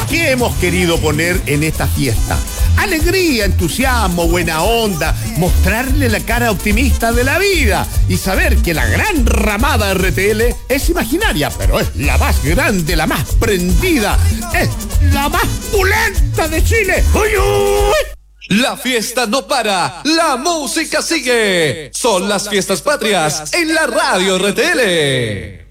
¿Qué hemos querido poner en esta fiesta? Alegría, entusiasmo, buena onda, mostrarle la cara optimista de la vida y saber que la gran ramada RTL es imaginaria, pero es la más grande, la más prendida, es la más pulenta de Chile. ¡Uy, uy! La fiesta no para, la música sigue. Son las fiestas patrias en la radio RTL.